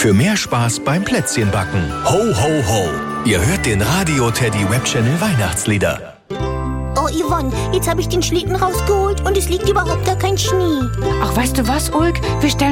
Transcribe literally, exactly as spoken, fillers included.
für mehr Spaß beim Plätzchenbacken. Ho, ho, ho. Ihr hört den Radio Teddy Web Channel Weihnachtslieder. Oh, Yvonne, jetzt habe ich den Schlitten rausgeholt und es liegt überhaupt gar kein Schnee. Ach, weißt du was, Ulk? Wir stellen